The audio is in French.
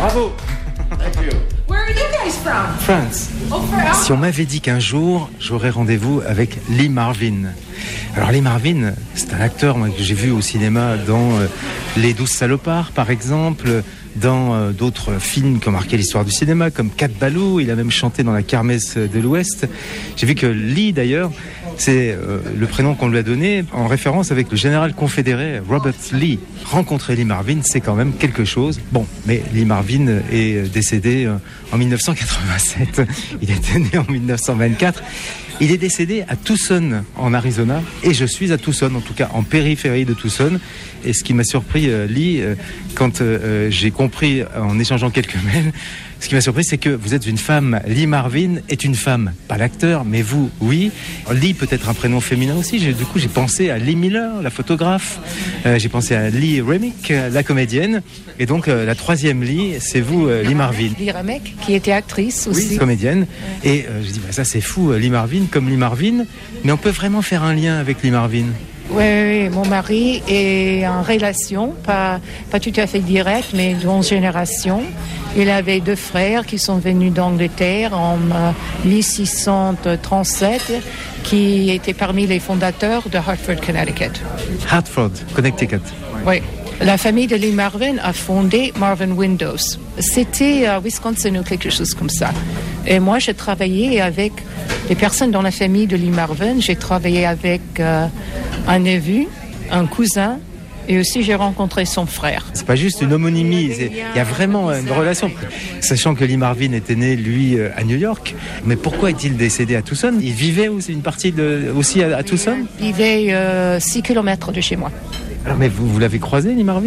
Bravo. Thank you. Where are you guys from? France. Oh, for Si on m'avait dit qu'un jour, j'aurais rendez-vous avec Lee Marvin. Alors Lee Marvin, c'est un acteur moi, que j'ai vu au cinéma dans Les 12 salopards, par exemple, dans d'autres films qui ont marqué l'histoire du cinéma, comme Cat Ballou. Il a même chanté dans La Kermesse de l'Ouest. J'ai vu que Lee, d'ailleurs, c'est le prénom qu'on lui a donné en référence avec le général confédéré Robert Lee. Rencontrer Lee Marvin, c'est quand même quelque chose. Bon, mais Lee Marvin est décédé en 1987. Il était né en 1924. Il est décédé à Tucson, en Arizona, et je suis à Tucson, en tout cas en périphérie de Tucson. Et ce qui m'a surpris, Lee, quand j'ai compris en échangeant quelques mails, ce qui m'a surpris, c'est que vous êtes une femme. Lee Marvin est une femme, pas l'acteur, mais vous, oui. Lee peut être un prénom féminin aussi. Du coup, j'ai pensé à Lee Miller, la photographe. J'ai pensé à Lee Remick, la comédienne. Et donc, la troisième Lee, c'est vous, Lee Marvin. Lee Remick, qui était actrice aussi. Oui, comédienne. Et je dis, ça c'est fou, Lee Marvin, comme Lee Marvin. Mais on peut vraiment faire un lien avec Lee Marvin. Oui, mon mari est en relation, pas tout à fait directe, mais d'une génération. Il avait 2 frères qui sont venus d'Angleterre en 1637, qui étaient parmi les fondateurs de Hartford, Connecticut. Hartford, Connecticut. Oui. La famille de Lee Marvin a fondé Marvin Windows. C'était à Wisconsin ou quelque chose comme ça. Et moi, j'ai travaillé avec des personnes dans la famille de Lee Marvin. J'ai travaillé avec un neveu, un cousin, et aussi j'ai rencontré son frère. C'est pas juste une homonymie, il y a vraiment une relation. Sachant que Lee Marvin était né, lui, à New York, mais pourquoi est-il décédé à Tucson? Il vivait aussi une partie aussi à Tucson? Il vivait 6 kilomètres de chez moi. Alors, mais vous l'avez croisé, Lee Marvin?